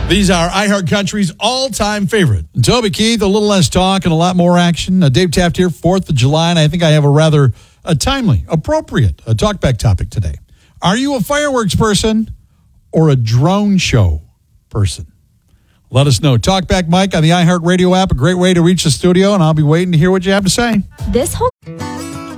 These are iHeart Country's all-time favorite. Toby Keith, a little less talk and a lot more action. Dave Taft here, 4th of July, and I think I have a rather timely, appropriate talkback topic today. Are you a fireworks person or a drone show person? Let us know. Talkback Mike on the iHeart Radio app, a great way to reach the studio, and I'll be waiting to hear what you have to say. This whole